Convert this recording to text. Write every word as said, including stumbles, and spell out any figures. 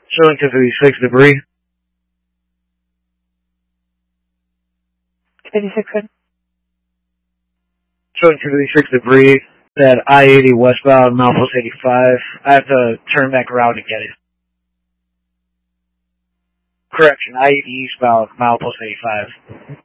Showing two fifty-six debris. fifty-six good. Showing two fifty-six debris at I eighty westbound, milepost eighty-five. I have to turn back around to get it. Correction, I eighty eastbound, milepost eighty-five.